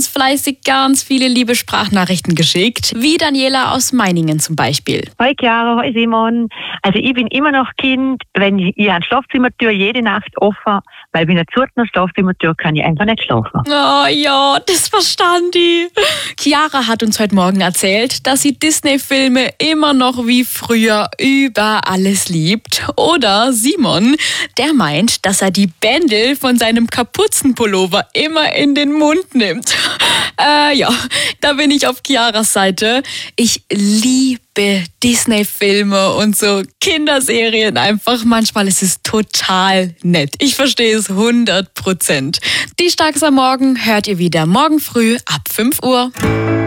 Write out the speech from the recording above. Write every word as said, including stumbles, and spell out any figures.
uns fleißig ganz viele liebe Sprachnachrichten geschickt, wie Daniela aus Meiningen zum Beispiel. Hi Chiara, hi Simon. Also ich bin immer noch Kind, wenn ich, ich habe die Schlafzimmertür jede Nacht offen, weil bei einer zurten Schlafzimmertür kann ich einfach nicht schlafen. Oh ja, das verstand ich. Chiara hat uns heute Morgen erzählt, dass sie Disney-Filme immer noch wie früher über alles liebt. Oder Simon, der meint, dass er die Bändel von seinem Kapuzenpullover immer in den Mund nimmt. Äh, ja, da bin ich auf Chiaras Seite. Ich liebe Disney-Filme und so Kinderserien einfach. Manchmal ist es total nett. Ich verstehe es hundert Prozent. Die Starks am Morgen hört ihr wieder morgen früh ab fünf Uhr.